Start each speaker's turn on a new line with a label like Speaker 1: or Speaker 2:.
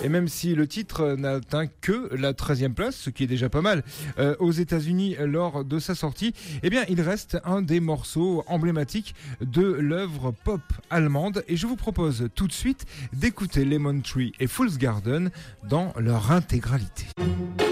Speaker 1: Et même si le titre n'atteint que la 13e place, ce qui est déjà pas mal, aux États-Unis lors de sa sortie, eh bien, il reste un des morceaux emblématiques de l'œuvre pop allemande. Et je vous propose tout de suite d'écouter Lemon Tree et Fool's Garden dans leur intégralité.